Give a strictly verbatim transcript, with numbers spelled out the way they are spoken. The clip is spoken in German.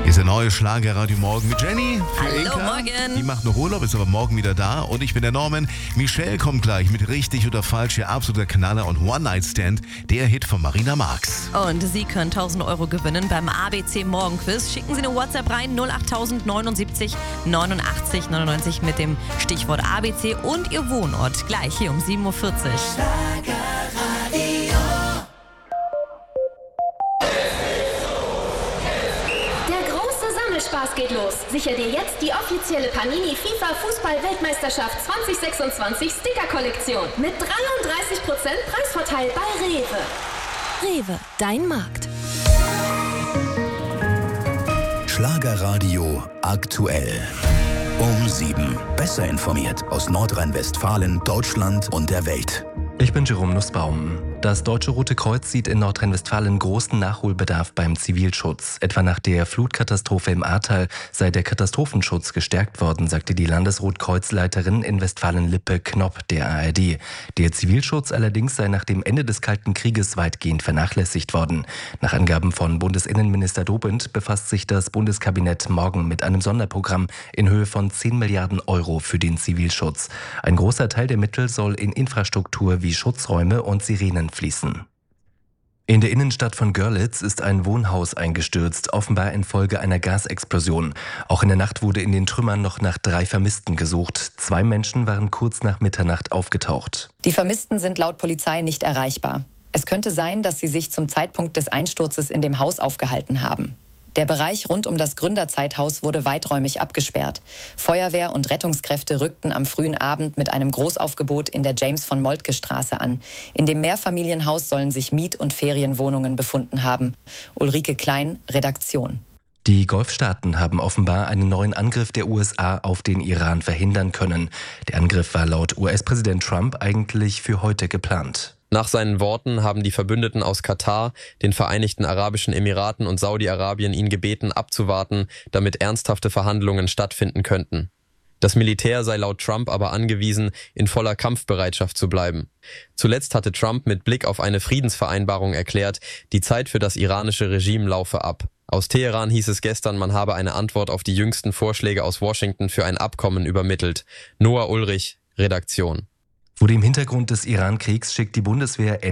Hier ist der neue Schlagerradio Morgen mit Jenny. Hallo, Inka. morgen. Die macht noch Urlaub, ist aber morgen wieder da. Und ich bin der Norman. Michelle kommt gleich mit richtig oder falsch. Ihr absoluter Knaller und One-Night-Stand. Der Hit von Marina Marx. Und Sie können tausend Euro gewinnen beim A B C Morgenquiz. Schicken Sie eine WhatsApp rein, null acht neunundsiebzig neunundachtzig neunundneunzig mit dem Stichwort A B C und Ihr Wohnort. Gleich hier um sieben Uhr vierzig. Spaß geht los. Sicher dir jetzt die offizielle Panini FIFA Fußball-Weltmeisterschaft zwanzig sechsundzwanzig Sticker-Kollektion mit dreiunddreißig Prozent Preisvorteil bei Rewe. Rewe, dein Markt. Schlagerradio aktuell. Um sieben. Besser informiert aus Nordrhein-Westfalen, Deutschland und der Welt. Ich bin Jerome Nussbaum. Das Deutsche Rote Kreuz sieht in Nordrhein-Westfalen großen Nachholbedarf beim Zivilschutz. Etwa nach der Flutkatastrophe im Ahrtal sei der Katastrophenschutz gestärkt worden, sagte die Landesrotkreuzleiterin in Westfalen-Lippe Knopp der A R D. Der Zivilschutz allerdings sei nach dem Ende des Kalten Krieges weitgehend vernachlässigt worden. Nach Angaben von Bundesinnenminister Dobrindt befasst sich das Bundeskabinett morgen mit einem Sonderprogramm in Höhe von zehn Milliarden Euro für den Zivilschutz. Ein großer Teil der Mittel soll in Infrastruktur wie Schutzräume und Sirenen fließen. In der Innenstadt von Görlitz ist ein Wohnhaus eingestürzt, offenbar infolge einer Gasexplosion. Auch in der Nacht wurde in den Trümmern noch nach drei Vermissten gesucht. Zwei Menschen waren kurz nach Mitternacht aufgetaucht. Die Vermissten sind laut Polizei nicht erreichbar. Es könnte sein, dass sie sich zum Zeitpunkt des Einsturzes in dem Haus aufgehalten haben. Der Bereich rund um das Gründerzeithaus wurde weiträumig abgesperrt. Feuerwehr und Rettungskräfte rückten am frühen Abend mit einem Großaufgebot in der James-von-Moltke-Straße an. In dem Mehrfamilienhaus sollen sich Miet- und Ferienwohnungen befunden haben. Ulrike Klein, Redaktion. Die Golfstaaten haben offenbar einen neuen Angriff der U S A auf den Iran verhindern können. Der Angriff war laut U S-Präsident Trump eigentlich für heute geplant. Nach seinen Worten haben die Verbündeten aus Katar, den Vereinigten Arabischen Emiraten und Saudi-Arabien ihn gebeten, abzuwarten, damit ernsthafte Verhandlungen stattfinden könnten. Das Militär sei laut Trump aber angewiesen, in voller Kampfbereitschaft zu bleiben. Zuletzt hatte Trump mit Blick auf eine Friedensvereinbarung erklärt, die Zeit für das iranische Regime laufe ab. Aus Teheran hieß es gestern, man habe eine Antwort auf die jüngsten Vorschläge aus Washington für ein Abkommen übermittelt. Noah Ulrich, Redaktion. Vor dem Hintergrund des Iran-Kriegs schickt die Bundeswehr